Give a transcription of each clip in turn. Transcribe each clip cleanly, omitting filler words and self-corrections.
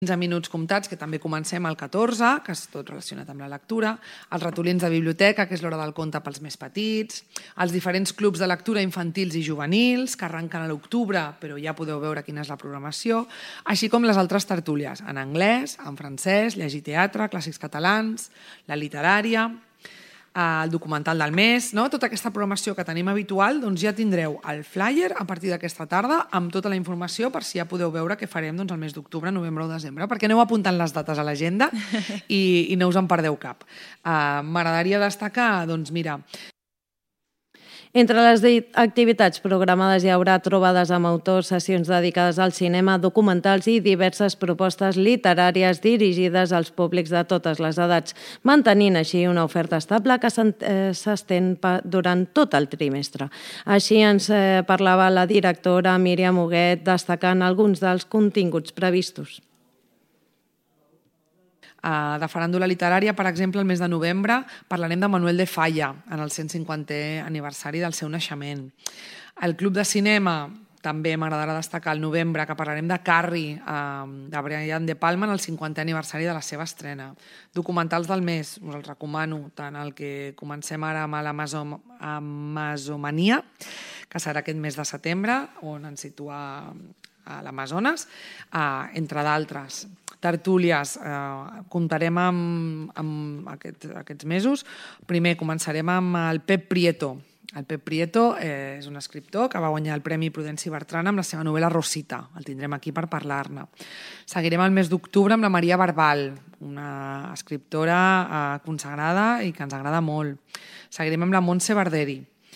15 minuts comptats, que també comencem al 14, que és tot relacionat amb la lectura, els ratolins de biblioteca, que és l'hora del conte pels més petits, els diferents clubs de lectura infantils i juvenils, que arrenquen a l'octubre, però ja podeu veure quina és la programació, així com les altres tertúlies, en anglès, en francès, llegir teatre, clàssics catalans, la literària, el documental del mes, no? Tota aquesta programació que tenim habitual, doncs ja tindreu el flyer a partir d'aquesta tarda amb tota la informació per si ja podeu veure què farem el mes d'octubre, novembre o desembre, perquè aneu apuntant les dates a l'agenda i no us en perdeu cap. M'agradaria destacar, doncs mira, entre les activitats programades hi haurà trobades amb autors, sessions dedicades al cinema, documentals i diverses propostes literàries dirigides als públics de totes les edats, mantenint així una oferta estable que s'estén durant tot el trimestre. Així ens parlava la directora Míriam Huguet, destacant alguns dels continguts previstos. De faràndula literària, per exemple, el mes de novembre parlarem de Manuel de Falla en el 150è aniversari del seu naixement. El Club de Cinema també m'agradarà destacar el novembre, que parlarem de Carrie, de Brian De Palma, en el 50è aniversari de la seva estrena. Documentals del mes, us els recomano, tant el que comencem ara amb l'Amazomania, que serà aquest mes de setembre, on ens situa a l'Amazones, entre d'altres. Tertúlies, comptarem amb aquests mesos. Primer començarem amb el Pep Prieto. El Pep Prieto és un escriptor que va guanyar el Premi Prudenci Bertrana amb la seva novel·la Rosita. El tindrem aquí per parlar-ne. Seguirem el mes d'octubre amb la Maria Barbal, una escriptora consagrada i que ens agrada molt. Seguirem amb la Montse Barderi.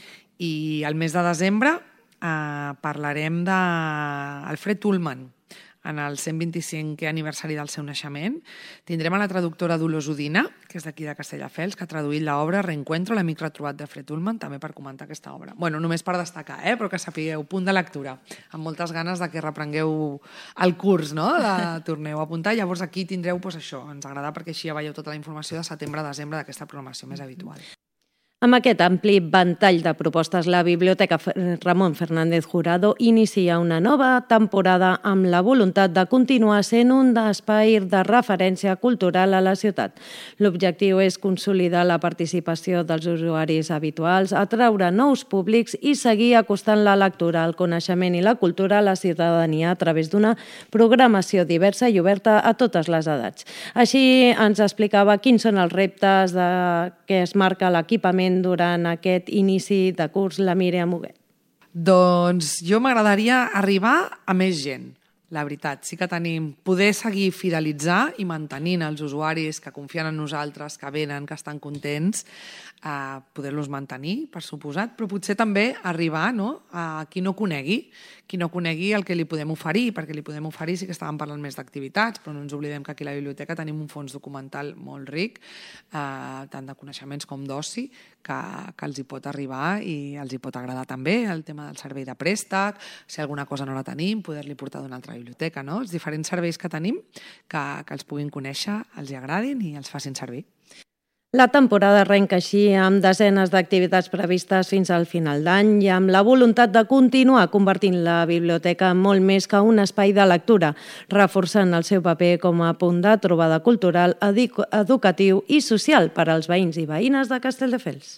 I el mes de desembre parlarem d'Alfred Ullman, en el 125è aniversari del seu naixement. Tindrem a la traductora Dolors Udina, que és d'aquí de Castelldefels, que ha traduït l'obra Reencuentro, l'amic retrobat d'Alfred Ullman, també per comentar aquesta obra. Bueno, només per destacar, però que sapigueu, punt de lectura, amb moltes ganes de que reprengueu el curs, no? Torneu a apuntar. Llavors aquí tindreu això, ens agrada perquè així ja veieu tota la informació de setembre a desembre d'aquesta programació més habitual. Amb aquest ampli ventall de propostes, la Biblioteca Ramon Fernández Jurado inicia una nova temporada amb la voluntat de continuar sent un espai de referència cultural a la ciutat. L'objectiu és consolidar la participació dels usuaris habituals, atraure nous públics i seguir acostant la lectura, el coneixement i la cultura a la ciutadania a través d'una programació diversa i oberta a totes les edats. Així ens explicava quins són els reptes que es marca l'equipament durant aquest inici de curs, la Míriam Huguet. Doncs jo m'agradaria arribar a més gent. La veritat, sí que tenim poder seguir fidelitzar i mantenint els usuaris que confien en nosaltres, que venen, que estan contents, poder-los mantenir, per suposat, però potser també arribar a qui no conegui el que li podem oferir, perquè li podem oferir, sí que estàvem parlant més d'activitats, però no ens oblidem que aquí a la biblioteca tenim un fons documental molt ric, tant de coneixements com d'oci, que els hi pot arribar i els hi pot agradar també, el tema del servei de préstec, si alguna cosa no la tenim, poder-li portar d'una altra biblioteca, no? Els diferents serveis que tenim, que els puguin conèixer, els hi agradin i els facin servir. La temporada arrenca així amb desenes d'activitats previstes fins al final d'any i amb la voluntat de continuar convertint la biblioteca en molt més que un espai de lectura, reforçant el seu paper com a punt de trobada cultural, educatiu i social per als veïns i veïnes de Castelldefels.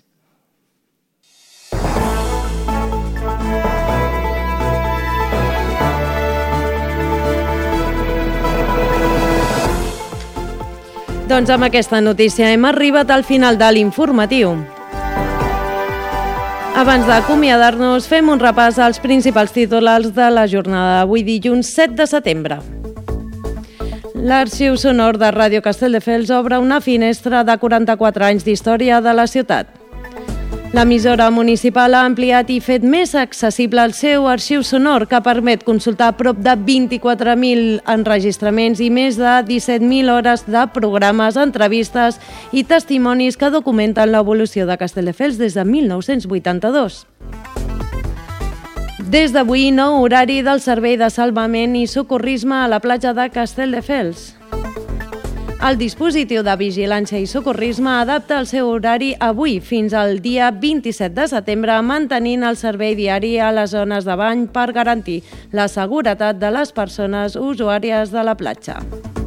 Doncs amb aquesta notícia hem arribat al final de l'informatiu. Abans d'acomiadar-nos, fem un repàs als principals titulars de la jornada d'avui, dilluns 7 de setembre. L'Arxiu Sonor de Ràdio Castelldefels obre una finestra de 44 anys d'història de la ciutat. L'emissora municipal ha ampliat i fet més accessible el seu arxiu sonor, que permet consultar prop de 24.000 enregistraments i més de 17.000 hores de programes, entrevistes i testimonis que documenten l'evolució de Castelldefels des de 1982. Des d'avui, nou horari del servei de salvament i socorrisme a la platja de Castelldefels. El dispositiu de vigilància i socorrisme adapta el seu horari avui fins al dia 27 de setembre, mantenint el servei diari a les zones de bany per garantir la seguretat de les persones usuàries de la platja.